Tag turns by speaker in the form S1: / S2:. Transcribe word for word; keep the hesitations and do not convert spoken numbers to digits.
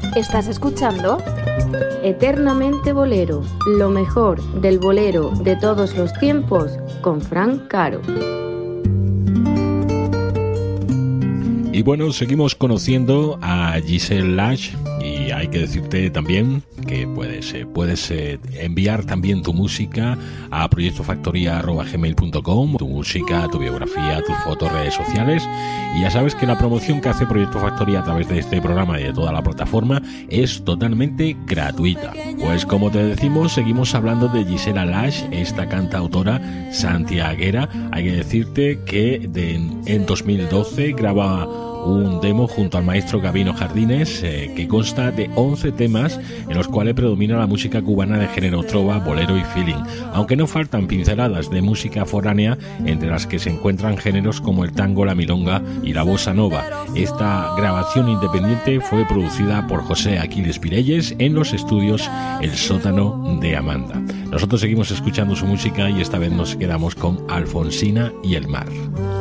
S1: ¿Estás escuchando?
S2: Eternamente Bolero, lo mejor del bolero de todos los tiempos, con Fran Caro.
S3: Y bueno, seguimos conociendo a Giselle Lash y hay que decirte también que puedes, eh, puedes eh, enviar también tu música a proyecto factoría arroba gmail punto com, tu música, tu biografía, tus fotos, redes sociales. Y ya sabes que la promoción que hace Proyecto Factoría a través de este programa y de toda la plataforma es totalmente gratuita. Pues como te decimos, seguimos hablando de Gisela Lash, esta cantautora santiaguera. Hay que decirte que de, en dos mil doce graba un demo junto al maestro Gabino Jardines eh, que consta de once temas en los cuales predomina la música cubana de género trova, bolero y feeling, aunque no faltan pinceladas de música foránea, entre las que se encuentran géneros como el tango, la milonga y la bossa nova. Esta grabación independiente fue producida por José Aquiles Pirelles en los estudios El Sótano de Amanda. Nosotros seguimos escuchando su música y esta vez nos quedamos con Alfonsina y el mar.